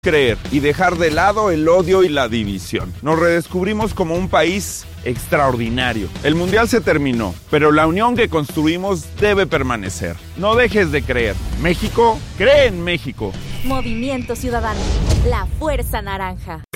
Creer y dejar de lado el odio y la división. Nos redescubrimos como un país extraordinario. El mundial se terminó, pero la unión que construimos debe permanecer. No dejes de creer. México, cree en México. Movimiento Ciudadano, la fuerza naranja.